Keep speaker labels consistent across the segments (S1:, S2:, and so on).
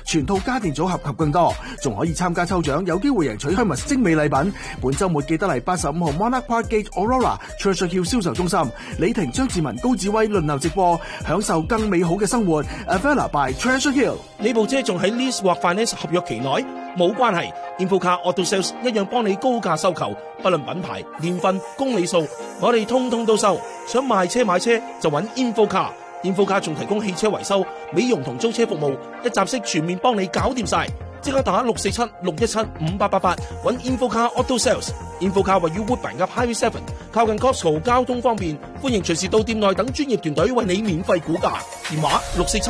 S1: 全套家電組合及更多，仲可以參加抽獎，有機會贏取香蜜精美禮品。本週末記得嚟85號 Monarch Park Gate Aurora Treasure Hill 銷售中心，李婷、張志文、高志威輪流直播，享受更美好嘅生活。Avella by Treasure Hill。
S2: 呢部車仲喺 lease 或 finance 合約期內，冇關係。Infocar Auto Sales 一樣幫你高價收購，不論品牌、年份、公里數，我哋通通都收。想賣車買車就揾 Infocar。Infocar 仲提供汽車維修、美容同租車服務，一站式全面幫你搞掂晒。即刻打647-617-5888揾 Infocar Auto Sales。Infocar 位於 Woodbine 及 Highway 7，靠近 Costco， 交通方便，歡迎隨時到店內等專業團隊為你免費估價。電話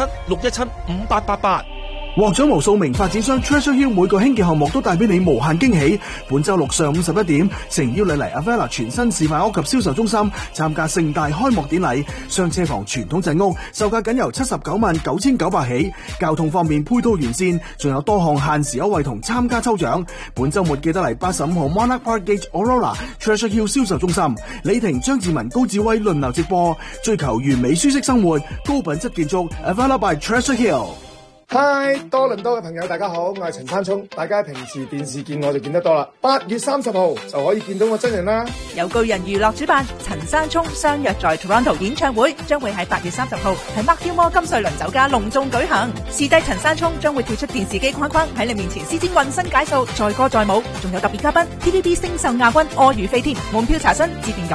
S2: 647-617-5888。
S1: 獲獎無數名發展商 Treasure Hill 每個興建項目都帶俾你無限驚喜。本周六上午11點，誠邀你嚟 Avella 全新示範屋及銷售中心參加盛大開幕典禮，雙車房傳統鎮屋，售價僅由799900起。交通方面配套完善，仲有多項限時優惠同參加抽獎。本周末記得嚟85號 Monarch Park Gate Aurora Treasure Hill 銷售中心，李婷、張志文、高志威輪流直播，追求完美舒適生活，高品質建築 Avella by Treasure Hill。
S3: 嗨，多倫多嘅朋友大家好，我係陳山聰，大家平時電視見我就見得多啦。8月30號就可以見到我真人啦。
S4: 由巨人娛樂主辦，陳山聰相約在 Toronto 演唱會，將會喺8月30號喺 Mark Gilmore 金瑞麟酒家隆重舉行。視帝陳山聰將會跳出電視機框框，喺你面前施展渾身解數，載歌載舞，仲有特別嘉賓 TVB 星秀亞軍柯宇飛添。門票查詢致電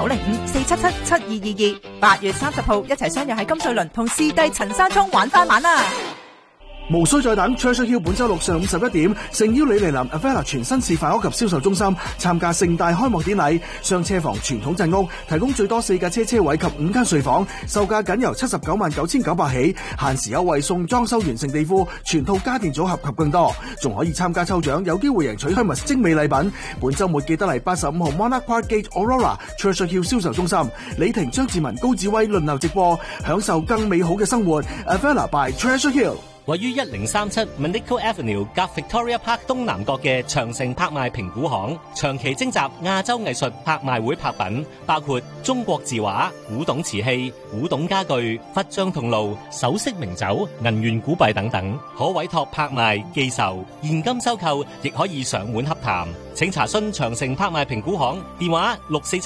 S4: 905-477-7222。8月30號一齊相約喺金瑞麟同視帝陳山聰玩翻晚啦！
S1: 無需再等 Treasure Hill 本周六上午11點，誠邀你嚟臨 Avella 全新示範屋及銷售中心參加盛大開幕典禮，雙車房傳統鎮屋，提供最多4架車位及5間睡房，售價僅由799900起，限時優惠送裝修完成地庫、全套家電組合及更多，仲可以參加抽獎，有機會贏取香蜜精美禮品。本周末記得嚟85號 Monarch Park Gate Aurora Treasure Hill 銷售中心，李婷、張志文、高志威輪流直播，享受更美好嘅生活。Avella by Treasure Hill。
S5: 位於1037 Manico Avenue 夾 Victoria Park 東南角嘅長城拍賣評估行，長期徵集亞洲藝術拍賣會拍品，包括中國字畫、古董瓷器、古董家具、佛像銅爐、首飾名酒、銀元古幣等等，可委託拍賣、寄售、現金收購，亦可以上門洽談。請查詢長城拍賣評估行電話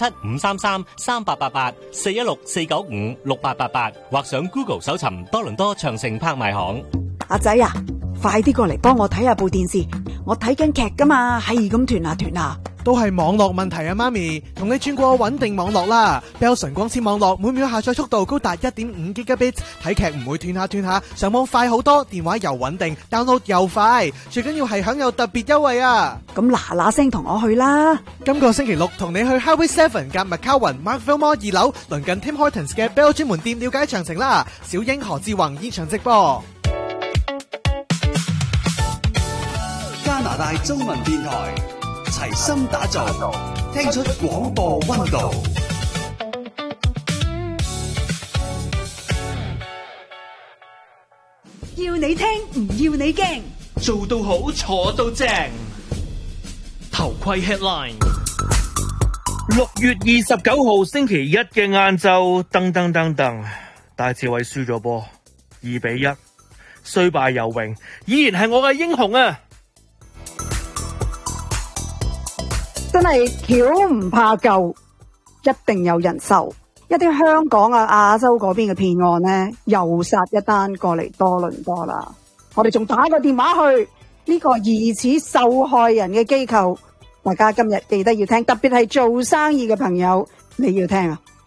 S5: 647-533-3888 416-495-6888，或上 Google 搜尋多倫多長城拍賣行。
S6: 阿仔啊，快啲過嚟幫我睇下部電視，我睇緊劇噶嘛，係咁斷下斷下。
S7: 都係網絡問題啊，媽咪，同你轉過穩定網絡啦。Bell 純光纖網絡每秒下載速度高達 1.5 Gigabit， 睇劇唔會斷下斷下，上網快好多，電話又穩定 ，download 又快，最緊要係享有特別優惠啊！
S6: 咁嗱聲同我去啦。
S7: 今個星期六同你去 Highway 7夾 McCowan Markville Mall 2樓，鄰近 Tim Hortons 嘅 Bell 專門店了解詳情啦。小英何志宏現場直播。
S8: 加拿大中文電台齊心打造，聽出廣播溫度。
S6: 要你聽，唔要你驚，
S9: 做到好，坐到正。頭盔 headline。6月29號星期一嘅晏晝，噔，戴志偉輸咗波，2-1，雖敗猶榮，依然係我嘅英雄啊！
S6: 真係橋唔怕舊，一定有人受。一啲香港啊、亞洲嗰邊嘅騙案呢，又殺一單過嚟多倫多啦。我哋仲打個電話去呢個疑似受害人嘅機構，大家今日記得要聽，特別係做生意嘅朋友，你要聽啊！